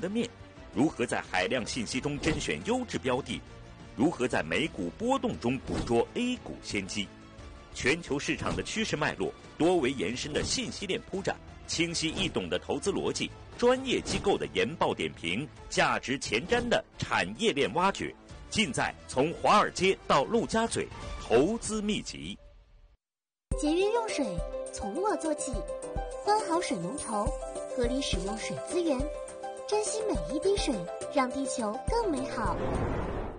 的面？如何在海量信息中甄选优质标的？如何在美股波动中捕捉 A 股先机？全球市场的趋势脉络，多维延伸的信息链铺展，清晰易懂的投资逻辑，专业机构的研报点评，价值前瞻的产业链挖掘，尽在从华尔街到陆家嘴投资秘籍。 节约用水，从我做起，关好水龙头，合理使用水资源，珍惜每一滴水，让地球更美好。